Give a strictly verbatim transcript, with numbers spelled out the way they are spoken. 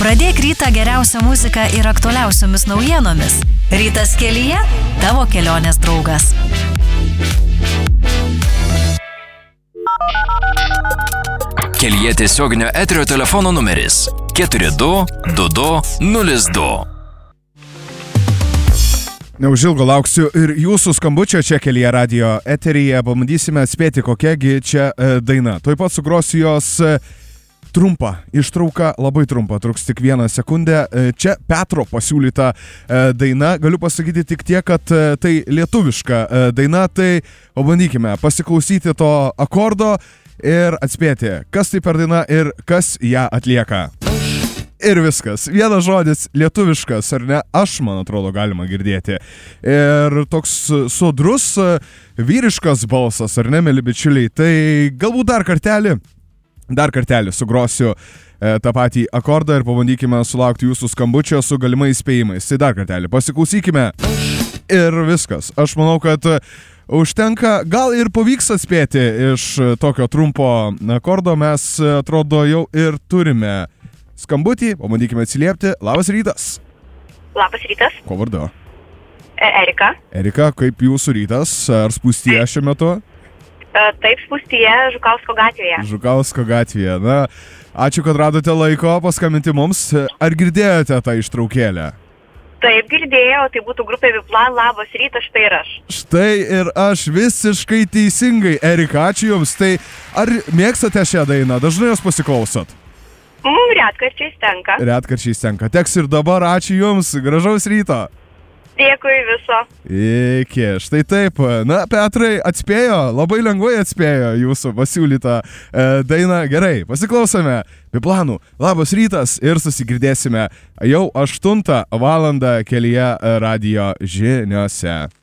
Pradėk rytą geriausią muziką ir aktualiausiomis naujienomis. Rytas kelyje – tavo kelionės draugas. Kelyje tiesioginio eterio telefono numeris keturi du du du nulis du. Neužilgo lauksiu ir jūsų skambučio čia Kelyje radijo eteryje. Pabandysime atspėti, kokiagi čia e, daina. Tuoj pat sugrosiu jos e, trumpą ištrauką, labai trumpą, truks tik vieną sekundę. E, čia Petro pasiūlyta e, daina. Galiu pasakyti tik tiek, kad e, tai lietuviška e, daina, tai pabandykime pasiklausyti to akordo ir atspėti, kas tai per daina ir kas ją atlieka. Ir viskas. Vienas žodis lietuviškas, ar ne? Aš, man atrodo, galima girdėti. Ir toks sodrus, vyriškas balsas, ar ne, mėly bičiuliai? Tai galbūt dar kartelį, dar kartelį sugrosiu e, tą patį akordą ir pabandykime sulaukti jūsų skambučio su galimais spėjimais. Tai dar kartelį pasiklausykime. Ir viskas. Aš manau, kad užtenka, gal ir pavyks atspėti iš tokio trumpo akordo. Mes, atrodo, jau ir turime skambutį, pabandykime atsiliepti. Labas rytas. Labas rytas. Ko vardu? E, Erika. Erika, kaip jūsų rytas? Ar spūstyje šiuo metu? E, taip, spūstyje Žukausko gatvėje. Žukausko gatvėje. Na, ačiū, kad radote laiko paskambinti mums. Ar girdėjote tą ištraukėlę? Taip, girdėjau, tai būtų grupė Viplan, labas rytas, štai ir aš. Štai ir aš, visiškai teisingai. Erika, ačiū jums. Tai ar mėgstate šią dainą? Dažnai jos pasiklausot? Mm, retkarčiais tenka. Retkarčiais tenka. Teks ir dabar, ačiū jums, gražaus ryto. Dėkui viso. Iki, štai taip. Na, Petrai atspėjo, labai lengvai atspėjo jūsų pasiūlytą e, dainą. Gerai, pasiklausome Biplanų. Labas rytas ir susigirdėsime jau aštuntą valandą Kelyje radijo žiniose.